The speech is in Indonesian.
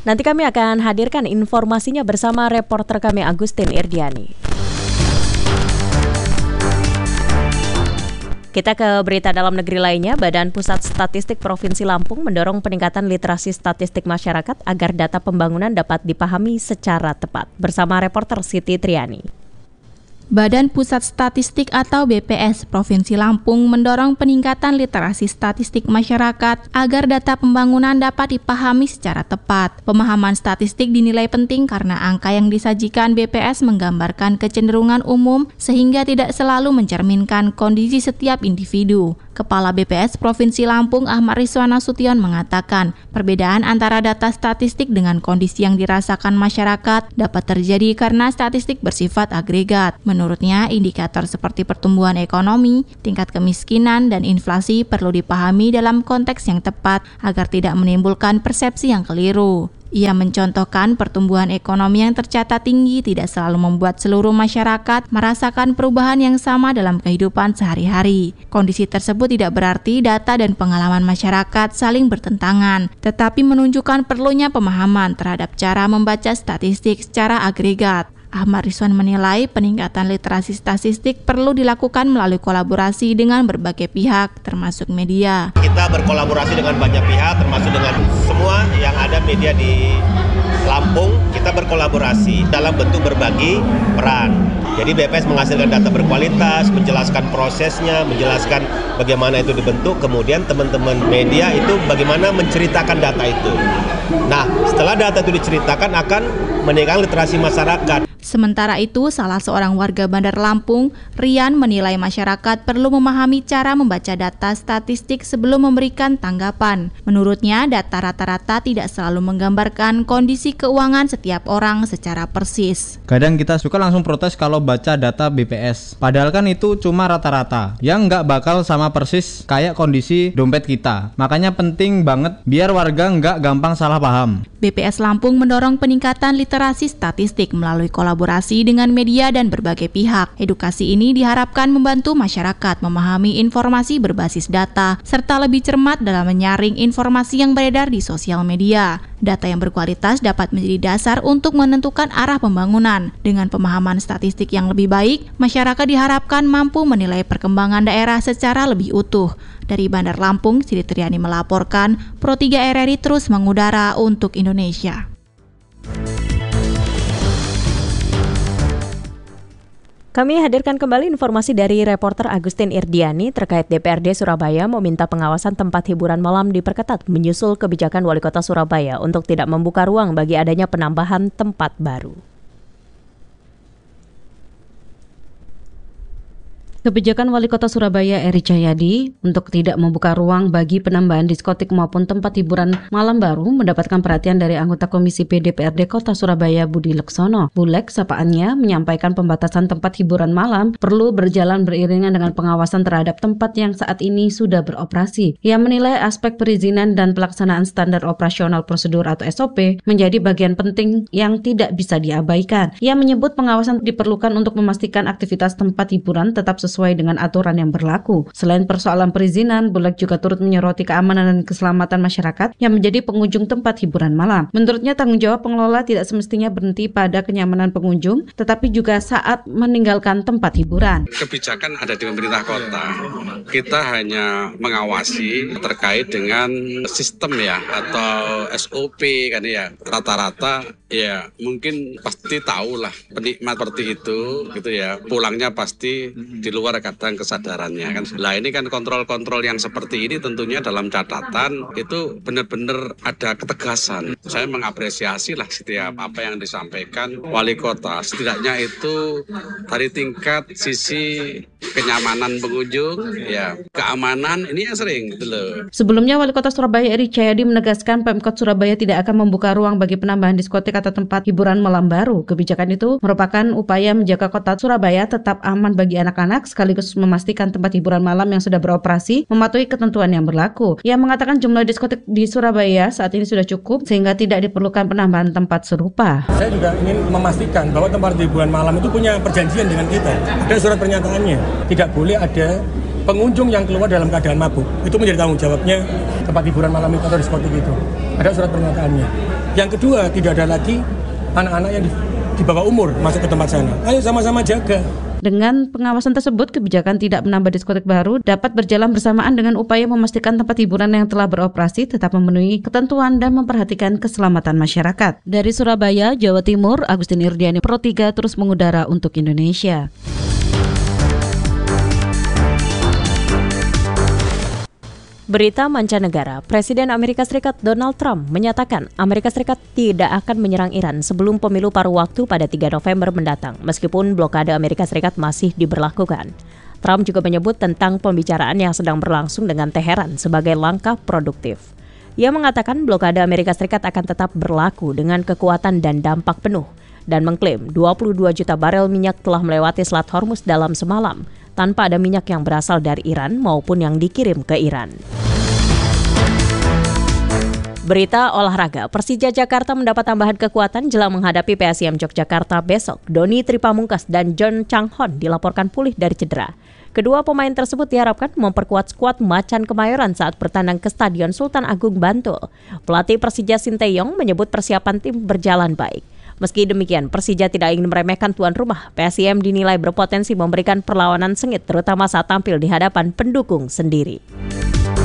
Nanti kami akan hadirkan informasinya bersama reporter kami Agustin Irdiani. Kita ke berita dalam negeri lainnya. Badan Pusat Statistik Provinsi Lampung mendorong peningkatan literasi statistik masyarakat agar data pembangunan dapat dipahami secara tepat. Bersama reporter Siti Triani. Badan Pusat Statistik atau BPS Provinsi Lampung mendorong peningkatan literasi statistik masyarakat agar data pembangunan dapat dipahami secara tepat. Pemahaman statistik dinilai penting karena angka yang disajikan BPS menggambarkan kecenderungan umum sehingga tidak selalu mencerminkan kondisi setiap individu. Kepala BPS Provinsi Lampung Ahmad Rizwan Nasution mengatakan, perbedaan antara data statistik dengan kondisi yang dirasakan masyarakat dapat terjadi karena statistik bersifat agregat. Menurutnya, indikator seperti pertumbuhan ekonomi, tingkat kemiskinan, dan inflasi perlu dipahami dalam konteks yang tepat agar tidak menimbulkan persepsi yang keliru. Ia mencontohkan pertumbuhan ekonomi yang tercatat tinggi tidak selalu membuat seluruh masyarakat merasakan perubahan yang sama dalam kehidupan sehari-hari. Kondisi tersebut tidak berarti data dan pengalaman masyarakat saling bertentangan, tetapi menunjukkan perlunya pemahaman terhadap cara membaca statistik secara agregat. Ahmad Rizwan menilai peningkatan literasi statistik perlu dilakukan melalui kolaborasi dengan berbagai pihak, termasuk media. Kita berkolaborasi dengan banyak pihak, termasuk dengan semua yang ada media di Lampung. Kita berkolaborasi dalam bentuk berbagi peran. Jadi BPS menghasilkan data berkualitas, menjelaskan prosesnya, menjelaskan bagaimana itu dibentuk, kemudian teman-teman media itu bagaimana menceritakan data itu. Nah, setelah data itu diceritakan akan meningkatkan literasi masyarakat. Sementara itu, salah seorang warga Bandar Lampung, Rian, menilai masyarakat perlu memahami cara membaca data statistik sebelum memberikan tanggapan. Menurutnya, data rata-rata tidak selalu menggambarkan kondisi keuangan setiap orang secara persis. Kadang kita suka langsung protes kalau baca data BPS, padahal kan itu cuma rata-rata, yang nggak bakal sama persis kayak kondisi dompet kita. Makanya penting banget biar warga nggak gampang salah paham. BPS Lampung mendorong peningkatan literasi statistik melalui kolaborasi dengan media dan berbagai pihak. Edukasi ini diharapkan membantu masyarakat memahami informasi berbasis data, serta lebih cermat dalam menyaring informasi yang beredar di sosial media. Data yang berkualitas dapat menjadi dasar untuk menentukan arah pembangunan. Dengan pemahaman statistik yang lebih baik, masyarakat diharapkan mampu menilai perkembangan daerah secara lebih utuh. Dari Bandar Lampung, Siti Triani melaporkan, Pro 3 RRI terus mengudara untuk Indonesia. Kami hadirkan kembali informasi dari reporter Agustin Irdiani terkait DPRD Surabaya meminta pengawasan tempat hiburan malam diperketat menyusul kebijakan Wali Kota Surabaya untuk tidak membuka ruang bagi adanya penambahan tempat baru. Kebijakan Wali Kota Surabaya Eri Cahyadi untuk tidak membuka ruang bagi penambahan diskotik maupun tempat hiburan malam baru mendapatkan perhatian dari anggota Komisi P DPRD Kota Surabaya Budi Leksono. Bulek sapaannya menyampaikan pembatasan tempat hiburan malam perlu berjalan beriringan dengan pengawasan terhadap tempat yang saat ini sudah beroperasi. Ia menilai aspek perizinan dan pelaksanaan standar operasional prosedur atau SOP menjadi bagian penting yang tidak bisa diabaikan. Ia menyebut pengawasan diperlukan untuk memastikan aktivitas tempat hiburan tetap sesuai dengan aturan yang berlaku. Selain persoalan perizinan, Bulek juga turut menyoroti keamanan dan keselamatan masyarakat yang menjadi pengunjung tempat hiburan malam. Menurutnya, tanggung jawab pengelola tidak semestinya berhenti pada kenyamanan pengunjung, tetapi juga saat meninggalkan tempat hiburan. Kebijakan ada di pemerintah kota. Kita hanya mengawasi terkait dengan sistem ya atau SOP kan ya. Rata-rata ya mungkin pasti tahu lah penikmat seperti itu gitu ya. Pulangnya pasti di luar kadang kesadarannya kan. Lah ini kan kontrol-kontrol yang seperti ini tentunya dalam catatan itu benar-benar ada ketegasan. Saya mengapresiasi lah setiap apa yang disampaikan Wali Kota. Setidaknya itu dari tingkat sisi kenyamanan pengunjung, ya keamanan ini yang sering gitu loh. Sebelumnya Wali Kota Surabaya Eri Cahyadi menegaskan Pemkot Surabaya tidak akan membuka ruang bagi penambahan diskotik atau tempat hiburan malam baru. Kebijakan itu merupakan upaya menjaga kota Surabaya tetap aman bagi anak-anak sekaligus memastikan tempat hiburan malam yang sudah beroperasi mematuhi ketentuan yang berlaku. Ia mengatakan jumlah diskotik di Surabaya saat ini sudah cukup sehingga tidak diperlukan penambahan tempat serupa. Saya juga ingin memastikan bahwa tempat hiburan malam itu punya perjanjian dengan kita. Ada surat pernyataannya. Tidak boleh ada pengunjung yang keluar dalam keadaan mabuk. Itu menjadi tanggung jawabnya tempat hiburan malam itu atau diskotik itu. Ada surat pernyataannya. Yang kedua, tidak ada lagi anak-anak yang di bawah umur masuk ke tempat sana. Ayo sama-sama jaga. Dengan pengawasan tersebut, kebijakan tidak menambah diskotik baru dapat berjalan bersamaan dengan upaya memastikan tempat hiburan yang telah beroperasi tetap memenuhi ketentuan dan memperhatikan keselamatan masyarakat. Dari Surabaya, Jawa Timur, Agustin Irdiani, Pro 3 terus mengudara untuk Indonesia. Berita mancanegara, Presiden Amerika Serikat Donald Trump menyatakan Amerika Serikat tidak akan menyerang Iran sebelum pemilu paruh waktu pada 3 November mendatang, meskipun blokade Amerika Serikat masih diberlakukan. Trump juga menyebut tentang pembicaraan yang sedang berlangsung dengan Teheran sebagai langkah produktif. Ia mengatakan blokade Amerika Serikat akan tetap berlaku dengan kekuatan dan dampak penuh, dan mengklaim 22 juta barel minyak telah melewati Selat Hormuz dalam semalam, tanpa ada minyak yang berasal dari Iran maupun yang dikirim ke Iran. Berita olahraga, Persija Jakarta mendapat tambahan kekuatan jelang menghadapi PSIM Yogyakarta besok. Doni Tripamungkas dan John Changhon dilaporkan pulih dari cedera. Kedua pemain tersebut diharapkan memperkuat skuad Macan Kemayoran saat bertandang ke Stadion Sultan Agung Bantul. Pelatih Persija Sinteyong menyebut persiapan tim berjalan baik. Meski demikian, Persija tidak ingin meremehkan tuan rumah. PSIM dinilai berpotensi memberikan perlawanan sengit terutama saat tampil di hadapan pendukung sendiri.